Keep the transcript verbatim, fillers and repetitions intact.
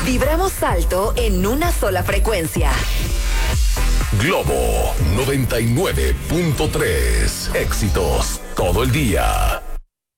Vibramos alto en una sola frecuencia. Globo noventa y nueve punto tres. Éxitos todo el día.